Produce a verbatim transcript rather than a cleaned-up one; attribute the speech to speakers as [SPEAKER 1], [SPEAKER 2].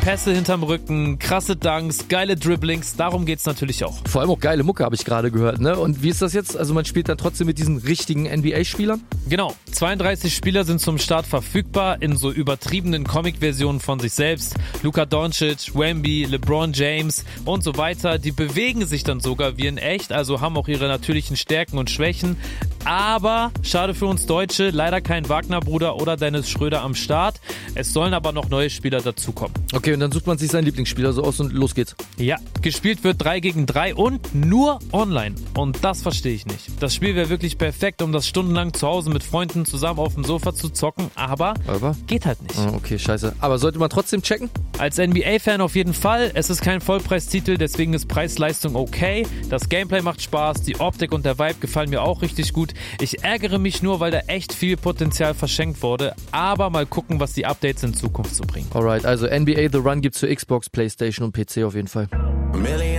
[SPEAKER 1] Pässe hinterm Rücken, krasse Dunks, geile Dribblings, darum geht's natürlich auch.
[SPEAKER 2] Vor allem auch geile Mucke, habe ich gerade gehört, ne? Und wie ist das jetzt? Also man spielt dann trotzdem mit diesen richtigen N B A-Spielern?
[SPEAKER 1] Genau, zweiunddreißig Spieler sind zum Start verfügbar in so übertriebenen Comic-Versionen von sich selbst. Luka Doncic, Wemby, LeBron James und so weiter. Die bewegen sich dann sogar wie in echt, also haben auch ihre natürlichen Stärken und Schwächen. Aber, schade für uns Deutsche, leider kein Wagner-Bruder oder Dennis Schröder am Start. Es sollen aber noch neue Spieler dazukommen.
[SPEAKER 2] Okay, und dann sucht man sich seinen Lieblingsspieler so aus und los geht's.
[SPEAKER 1] Ja, gespielt wird drei gegen drei und nur online. Und das verstehe ich nicht. Das Spiel wäre wirklich perfekt, um das stundenlang zu Hause mit Freunden zusammen auf dem Sofa zu zocken, aber,
[SPEAKER 2] aber?
[SPEAKER 1] geht halt nicht.
[SPEAKER 2] Oh, okay, scheiße. Aber sollte man trotzdem checken?
[SPEAKER 1] Als N B A-Fan auf jeden Fall. Es ist kein Vollpreistitel, deswegen ist Preis-Leistung okay. Das Gameplay macht Spaß, die Optik und der Vibe gefallen mir auch richtig gut. Ich ärgere mich nur, weil da echt viel Potenzial verschenkt wurde. Aber mal gucken, was die Updates in Zukunft so bringen.
[SPEAKER 2] Alright, also N B A The Run gibt's für Xbox, PlayStation und P C auf jeden Fall.
[SPEAKER 3] Million